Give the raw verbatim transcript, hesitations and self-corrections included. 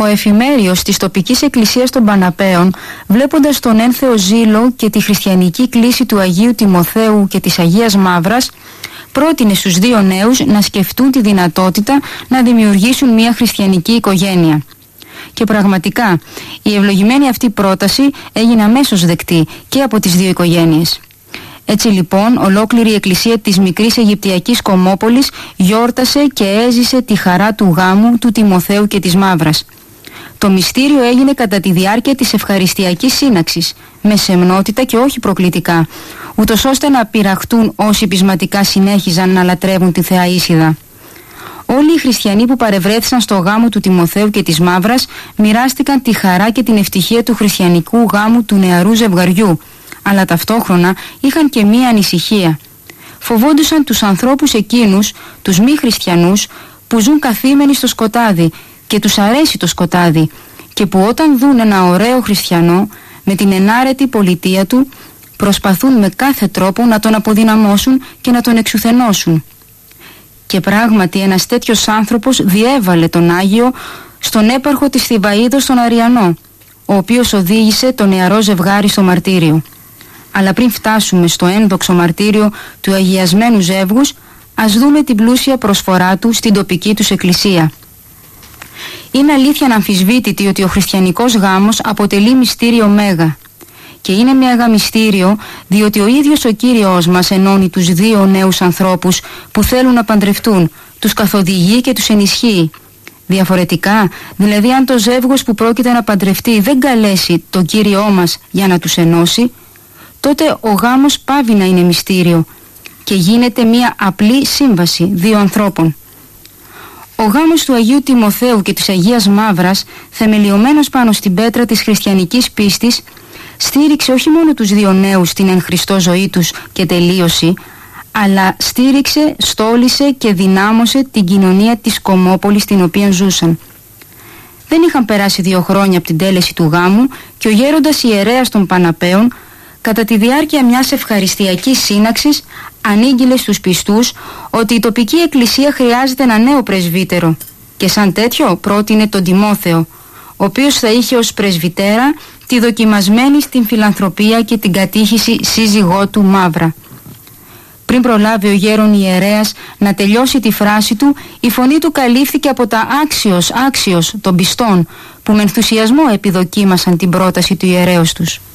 Ο εφημέριος της τοπικής εκκλησίας των Παναπαίων, βλέποντας τον ένθεο ζήλο και τη χριστιανική κλίση του Αγίου Τιμοθέου και της Αγίας Μαύρας, πρότεινε στους δύο νέους να σκεφτούν τη δυνατότητα να δημιουργήσουν μια χριστιανική οικογένεια. Και πραγματικά, η ευλογημένη αυτή πρόταση έγινε αμέσως δεκτή και από τις δύο οικογένειες. Έτσι λοιπόν, ολόκληρη η εκκλησία της μικρής Αιγυπτιακής Κομόπολης γιόρτασε και έζησε τη χαρά του γάμου του Τιμοθέου και της Μαύρας. Το μυστήριο έγινε κατά τη διάρκεια της ευχαριστιακής σύναξης, με σεμνότητα και όχι προκλητικά, ούτως ώστε να πειραχτούν όσοι πεισματικά συνέχιζαν να λατρεύουν τη Θεά Ίσιδα. Όλοι οι χριστιανοί που παρευρέθησαν στο γάμο του Τιμοθέου και της Μαύρας μοιράστηκαν τη χαρά και την ευτυχία του χριστιανικού γάμου του νεαρού ζευγαριού, αλλά ταυτόχρονα είχαν και μία ανησυχία. Φοβόντουσαν τους ανθρώπους εκείνους, τους μη χριστιανούς, που ζουν καθήμενοι στο σκοτάδι και τους αρέσει το σκοτάδι και που όταν δουν ένα ωραίο χριστιανό με την ενάρετη πολιτεία του προσπαθούν με κάθε τρόπο να τον αποδυναμώσουν και να τον εξουθενώσουν. Και πράγματι ένας τέτοιος άνθρωπος διέβαλε τον Άγιο στον έπαρχο της Θηβαΐδος τον Αριανό, ο οποίος οδήγησε το νεαρό ζευγάρι στο μαρτύριο. Αλλά πριν φτάσουμε στο ένδοξο μαρτύριο του αγιασμένου ζεύγους, ας δούμε την πλούσια προσφορά του στην τοπική τους εκκλησία. Είναι αλήθεια αναμφισβήτητη ότι ο χριστιανικός γάμος αποτελεί μυστήριο μέγα. Και είναι μέγα μυστήριο διότι ο ίδιος ο Κύριος μας ενώνει τους δύο νέους ανθρώπους που θέλουν να παντρευτούν, τους καθοδηγεί και τους ενισχύει. Διαφορετικά, δηλαδή αν το ζεύγος που πρόκειται να παντρευτεί δεν καλέσει τον Κύριό μας για να τους ενώσει, τότε ο γάμος πάβει να είναι μυστήριο και γίνεται μια απλή σύμβαση δύο ανθρώπων. Ο γάμος του Αγίου Τιμοθέου και της Αγίας Μαύρας, θεμελιωμένος πάνω στην πέτρα της χριστιανικής πίστης, στήριξε όχι μόνο τους δύο νέους στην εν Χριστώ ζωή τους και τελείωση, αλλά στήριξε, στόλισε και δυνάμωσε την κοινωνία της Κομόπολης στην οποία ζούσαν. Δεν είχαν περάσει δύο χρόνια από την τέλεση του γάμου και ο γέροντας ιερέας των Παναπαίων, κατά τη διάρκεια μιας ευχαριστιακής σύναξης, ανήγγειλε στους πιστούς ότι η τοπική εκκλησία χρειάζεται ένα νέο πρεσβύτερο και σαν τέτοιο πρότεινε τον Τιμόθεο, ο οποίος θα είχε ως πρεσβυτέρα τη δοκιμασμένη στην φιλανθρωπία και την κατήχηση σύζυγό του Μαύρα. Πριν προλάβει ο γέρον ιερέας να τελειώσει τη φράση του, η φωνή του καλύφθηκε από τα άξιος, άξιος των πιστών, που με ενθουσιασμό επιδοκίμασαν την πρόταση του ιερέως τους.